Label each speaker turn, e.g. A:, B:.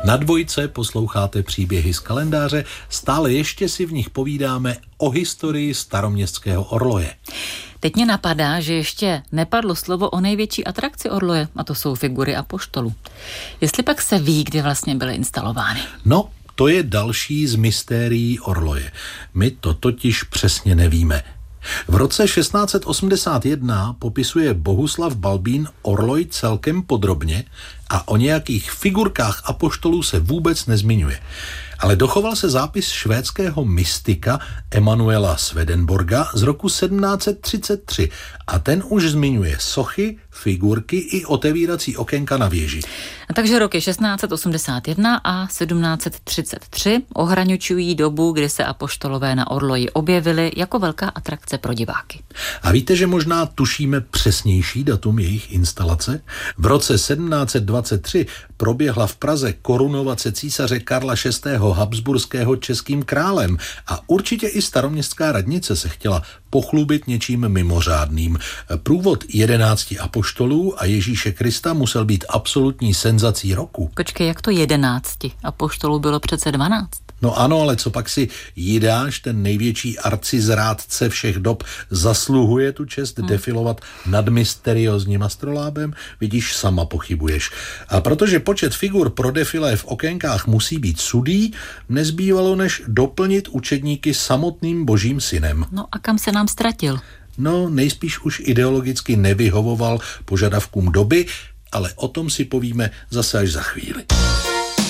A: Na Dvojce posloucháte příběhy z kalendáře, stále ještě si v nich povídáme o historii staroměstského orloje.
B: Teď mě napadá, že ještě nepadlo slovo o největší atrakci orloje, a to jsou figury apoštolů. Jestli pak se ví, kdy vlastně byly instalovány.
A: No, to je další z mystérií orloje. My to totiž přesně nevíme. V roce 1681 popisuje Bohuslav Balbín orloj celkem podrobně a o nějakých figurkách apoštolů se vůbec nezmiňuje. Ale dochoval se zápis švédského mystika Emanuela Swedenborga z roku 1733 a ten už zmiňuje sochy, figurky i otevírací okénka na věži.
B: A takže roky 1681 a 1733 ohraňují dobu, kdy se apoštolové na orloji objevili jako velká atrakce pro diváky.
A: A víte, že možná tušíme přesnější datum jejich instalace? V roce 1723 proběhla v Praze korunovace císaře Karla VI. Habsburského českým králem a určitě i staroměstská radnice se chtěla pochlubit něčím mimořádným. Průvod 11 apoštolů a Ježíše Krista musel být absolutní senzací roku.
B: Počkej, jak to 11? Apoštolů bylo přece 12.
A: No ano, ale co pak si Jidáš, ten největší arcizrádce všech dob, zasluhuje tu čest defilovat nad mysteriózním astrolábem? Vidíš, sama pochybuješ. A protože počet figur pro defilé v okénkách musí být sudý, nezbývalo než doplnit učedníky samotným Božím synem.
B: No a kam se nám ztratil?
A: No, nejspíš už ideologicky nevyhovoval požadavkům doby, ale o tom si povíme zase až za chvíli.